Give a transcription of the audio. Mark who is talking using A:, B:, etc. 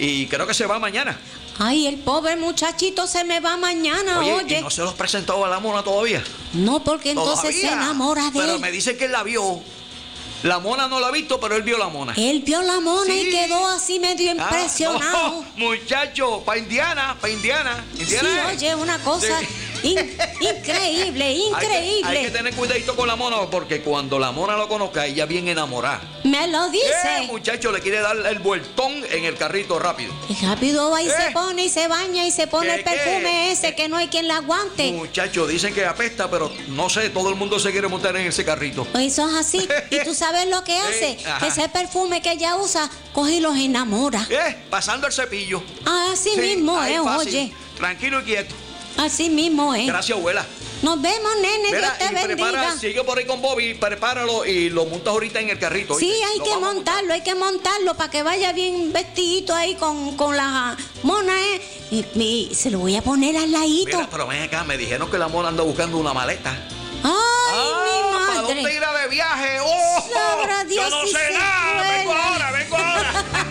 A: y creo que se va mañana.
B: Ay, el pobre muchachito se me va mañana, oye.
A: ¿Y no se los presentó a la mona todavía?
B: No, porque entonces se enamora de él.
A: Pero me dice que él la vio. La mona no la ha visto, pero él vio la mona.
B: Él vio la mona y quedó así medio impresionado.
A: No, muchacho, para Indiana.
B: Sí, oye, una cosa increíble.
A: Hay que tener cuidadito con la mona, porque cuando la mona lo conozca, ella bien enamorada.
B: Me lo dice.
A: Muchacho, le quiere dar el vueltón en el carrito rápido.
B: Y rápido va y se pone y se baña y se pone el perfume ese que no hay quien la aguante.
A: Muchacho, dicen que apesta, pero no sé, todo el mundo se quiere montar en ese carrito.
B: Eso es así. Y tú sabes lo que hace, que ese perfume que ella usa, coge y los enamora.
A: Pasando el cepillo.
B: Así mismo es, oye.
A: Tranquilo y quieto.
B: Así mismo es.
A: Gracias, abuela.
B: Nos vemos, nene.
A: Mira,
B: Dios te bendiga.
A: Sigue por ahí con Bobby, prepáralo y lo montas ahorita en el carrito.
B: Sí, hay que montarlo para que vaya bien vestidito ahí con la mona, y se lo voy a poner al ladito.
A: Mira, pero ven acá, me dijeron que la mona anda buscando una maleta.
B: ¡Ay, mi madre!
A: ¿Para dónde irá de viaje?
B: Sabrá Dios
A: yo no
B: si
A: sé
B: será